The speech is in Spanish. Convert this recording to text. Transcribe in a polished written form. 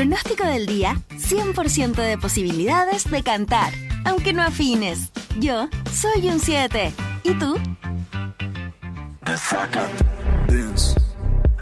pronóstico del día, 100% de posibilidades de cantar, aunque no afines. Yo soy un 7. ¿Y tú? Dance.